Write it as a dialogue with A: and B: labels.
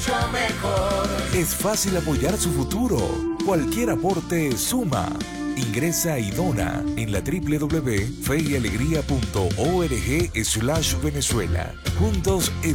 A: Es fácil apoyar su futuro. Cualquier aporte suma. Ingresa y dona en la www.feyyalegría.org/Venezuela. Juntos